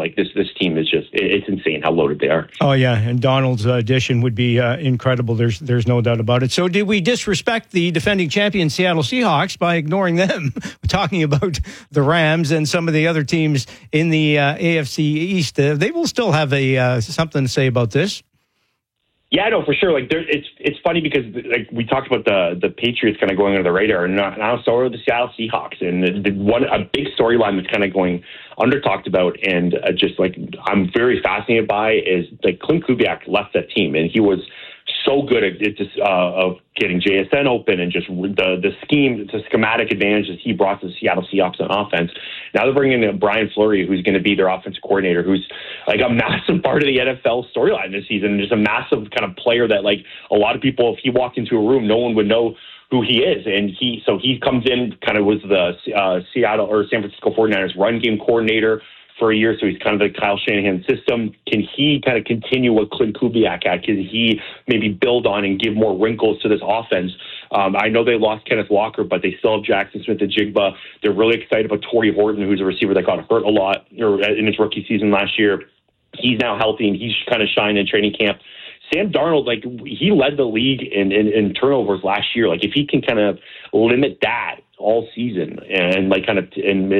Like this team is just, it's insane how loaded they are. Oh yeah, and Donald's addition would be incredible. There's no doubt about it. So did we disrespect the defending champion Seattle Seahawks by ignoring them? We're talking about the Rams and some of the other teams in the AFC East. They will still have something to say about this. Yeah, no, for sure. Like, it's funny because like we talked about the Patriots kind of going under the radar, and now so are the Seattle Seahawks. And a big storyline that's kind of going under talked about, and just like I'm very fascinated by is like Clint Kubiak left that team, and he was so good at just of getting JSN open and just the scheme, the schematic advantages he brought to the Seattle Seahawks on offense. Now they're bringing in Brian Fleury, who's going to be their offensive coordinator, who's like a massive part of the NFL storyline this season, and just a massive kind of player that like a lot of people, if he walked into a room, no one would know who he is. And he comes in, kind of was the Seattle or San Francisco 49ers run game coordinator for a year, so he's kind of the Kyle Shanahan system. Can he kind of continue what Clint Kubiak had? Can he maybe build on and give more wrinkles to this offense? I know they lost Kenneth Walker, but they still have Jackson Smith-Njigba. They're really excited about Torrey Horton, who's a receiver that got hurt a lot in his rookie season last year. He's now healthy, and he's kind of shined in training camp. Sam Darnold, like, he led the league in turnovers last year. Like, if he can kind of limit that all season and like kind of